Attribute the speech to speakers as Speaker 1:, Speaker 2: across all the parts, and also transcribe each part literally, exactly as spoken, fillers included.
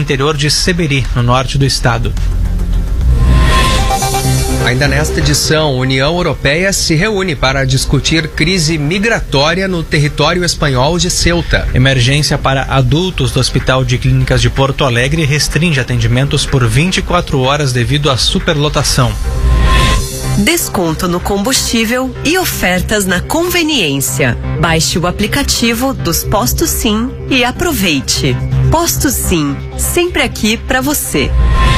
Speaker 1: interior de Seberi, no norte do estado.
Speaker 2: Ainda nesta edição, a União Europeia se reúne para discutir crise migratória no território espanhol de Ceuta.
Speaker 1: Emergência para adultos do Hospital de Clínicas de Porto Alegre restringe atendimentos por vinte e quatro horas devido à superlotação.
Speaker 3: Desconto no combustível e ofertas na conveniência. Baixe o aplicativo dos Postos Sim e aproveite. Postos Sim, sempre aqui para você.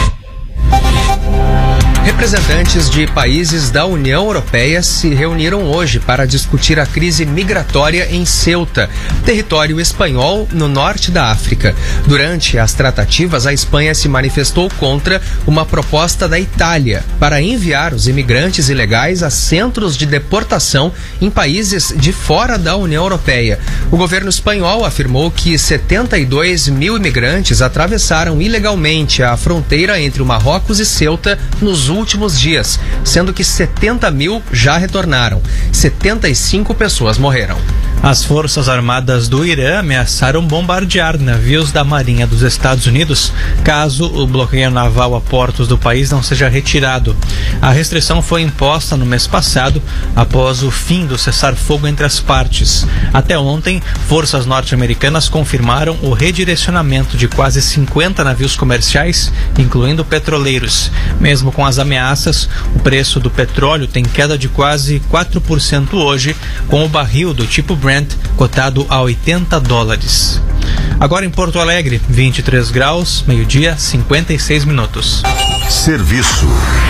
Speaker 2: Representantes de países da União Europeia se reuniram hoje para discutir a crise migratória em Ceuta, território espanhol no norte da África. Durante as tratativas, a Espanha se manifestou contra uma proposta da Itália para enviar os imigrantes ilegais a centros de deportação em países de fora da União Europeia. O governo espanhol afirmou que setenta e dois mil imigrantes atravessaram ilegalmente a fronteira entre o Marrocos e Ceuta nos últimos últimos dias, sendo que setenta mil já retornaram. setenta e cinco pessoas morreram.
Speaker 1: As Forças Armadas do Irã ameaçaram bombardear navios da Marinha dos Estados Unidos caso o bloqueio naval a portos do país não seja retirado. A restrição foi imposta no mês passado após o fim do cessar-fogo entre as partes. Até ontem, forças norte-americanas confirmaram o redirecionamento de quase cinquenta navios comerciais, incluindo petroleiros. Mesmo com as ameaças, o preço do petróleo tem queda de quase quatro por cento hoje, com o barril do tipo Brent cotado a oitenta dólares. Agora em Porto Alegre, vinte e três graus, meio-dia, cinquenta e seis minutos.
Speaker 4: Serviço.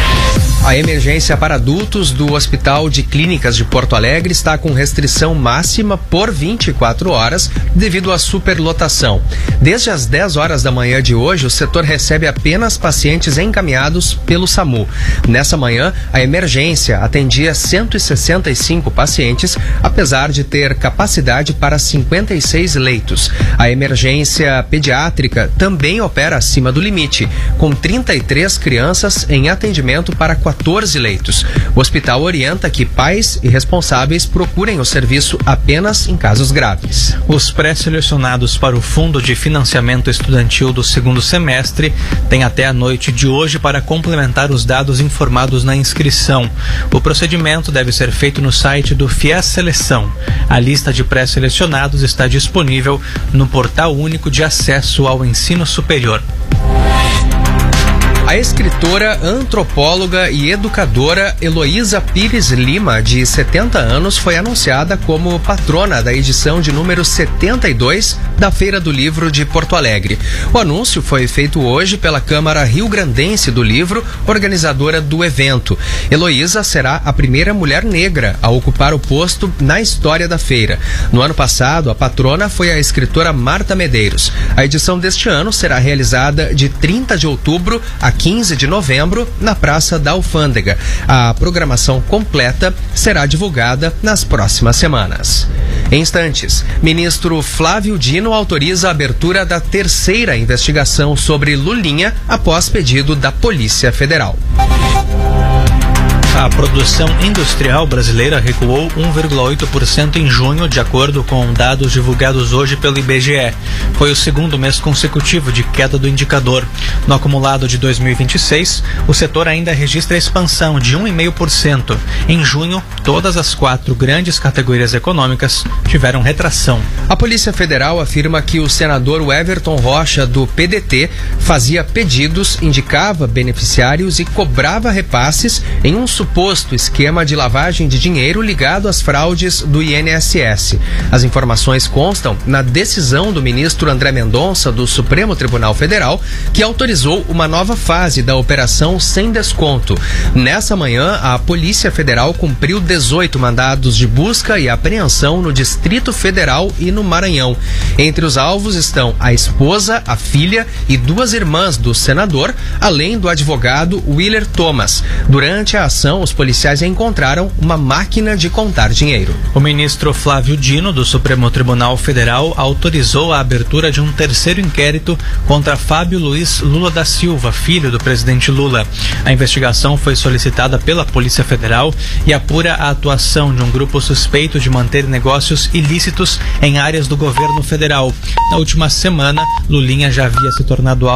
Speaker 2: A emergência para adultos do Hospital de Clínicas de Porto Alegre está com restrição máxima por vinte e quatro horas devido à superlotação. Desde as dez horas da manhã de hoje, o setor recebe apenas pacientes encaminhados pelo SAMU. Nessa manhã, a emergência atendia cento e sessenta e cinco pacientes, apesar de ter capacidade para cinquenta e seis leitos. A emergência pediátrica também opera acima do limite, com trinta e três crianças em atendimento para quatorze leitos. O hospital orienta que pais e responsáveis procurem o serviço apenas em casos graves.
Speaker 1: Os pré-selecionados para o Fundo de Financiamento Estudantil do segundo semestre têm até a noite de hoje para complementar os dados informados na inscrição. O procedimento deve ser feito no site do Fies Seleção. A lista de pré-selecionados está disponível no Portal Único de Acesso ao Ensino Superior.
Speaker 2: A escritora, antropóloga e educadora Heloísa Pires Lima, de setenta anos, foi anunciada como patrona da edição de número setenta e dois da Feira do Livro de Porto Alegre. O anúncio foi feito hoje pela Câmara Rio-Grandense do Livro, organizadora do evento. Heloísa será a primeira mulher negra a ocupar o posto na história da feira. No ano passado, a patrona foi a escritora Marta Medeiros. A edição deste ano será realizada de trinta de outubro a quinze de novembro, na Praça da Alfândega. A programação completa será divulgada nas próximas semanas. Em instantes, ministro Flávio Dino autoriza a abertura da terceira investigação sobre Lulinha após pedido da Polícia Federal.
Speaker 1: A produção industrial brasileira recuou um vírgula oito por cento em junho, de acordo com dados divulgados hoje pelo I B G E. Foi o segundo mês consecutivo de queda do indicador. No acumulado de dois mil e vinte e seis, o setor ainda registra expansão de um vírgula cinco por cento. Em junho, todas as quatro grandes categorias econômicas tiveram retração.
Speaker 2: A Polícia Federal afirma que o senador Everton Rocha, do P D T, fazia pedidos, indicava beneficiários e cobrava repasses em um suposto esquema de lavagem de dinheiro ligado às fraudes do I N S S. As informações constam na decisão do ministro André Mendonça, do Supremo Tribunal Federal, que autorizou uma nova fase da operação sem desconto. Nessa manhã, a Polícia Federal cumpriu dezoito mandados de busca e apreensão no Distrito Federal e no Maranhão. Entre os alvos estão a esposa, a filha e duas irmãs do senador, além do advogado Willer Thomas. Durante a ação, os policiais encontraram uma máquina de contar dinheiro.
Speaker 1: O ministro Flávio Dino, do Supremo Tribunal Federal, autorizou a abertura de um terceiro inquérito contra Fábio Luiz Lula da Silva, filho do presidente Lula. A investigação foi solicitada pela Polícia Federal e apura a atuação de um grupo suspeito de manter negócios ilícitos em áreas do governo federal. Na última semana, Lulinha já havia se tornado